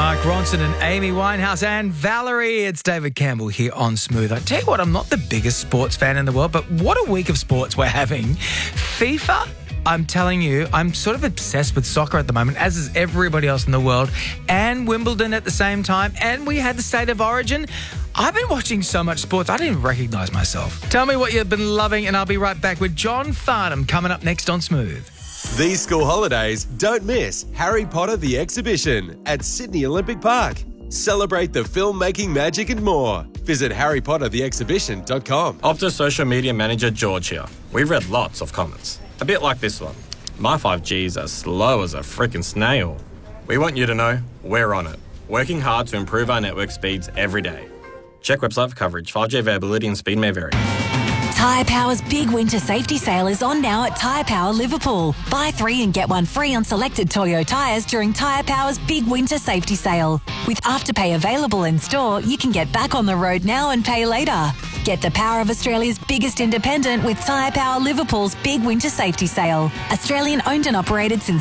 Mark Ronson and Amy Winehouse and Valerie. It's David Campbell here on Smooth. I tell you what, I'm not the biggest sports fan in the world, but what a week of sports we're having. FIFA, I'm telling you, I'm sort of obsessed with soccer at the moment, as is everybody else in the world, and Wimbledon at the same time, and we had the State of Origin. I've been watching so much sports, I didn't even recognise myself. Tell me what you've been loving, and I'll be right back with John Farnham coming up next on Smooth. These school holidays, don't miss Harry Potter the Exhibition at Sydney Olympic Park. Celebrate the filmmaking magic and more. Visit harrypottertheexhibition.com. Optus social media manager George here. We've read lots of comments. A bit like this one. My 5G is as slow as a freaking snail. We want you to know we're on it. Working hard to improve our network speeds every day. Check website for coverage. 5G availability and speed may vary. Tyre Power's big winter safety sale is on now at Tyre Power Liverpool. Buy 3 and get 1 free on selected Toyo tyres during Tyre Power's big winter safety sale. With Afterpay available in store, you can get back on the road now and pay later. Get the power of Australia's biggest independent with Tyre Power Liverpool's big winter safety sale. Australian owned and operated since